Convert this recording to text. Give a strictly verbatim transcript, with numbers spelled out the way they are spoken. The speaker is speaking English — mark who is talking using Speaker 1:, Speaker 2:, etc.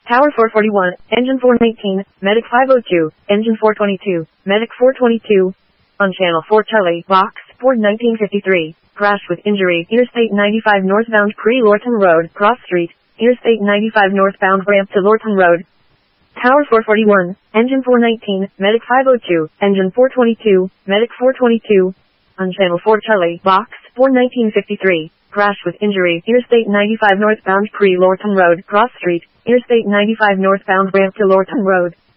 Speaker 1: Tower four forty-one, Engine four nineteen, Medic five oh two, Engine four twenty-two, Medic four twenty-two. On Channel four Charlie, Box, Ford nineteen fifty-three. Crash with injury, Interstate ninety-five northbound pre-Lorton Road, Cross Street, Interstate ninety-five northbound ramp to Lorton Road. Tower four forty-one, Engine four nineteen, Medic five oh two, Engine four twenty-two, Medic four twenty-two. On Channel four Charlie, Box, Ford nineteen fifty-three. Crash with injury, Interstate ninety-five northbound pre-Lorton Road, Cross Street, Interstate ninety-five northbound ramp to Lorton Road.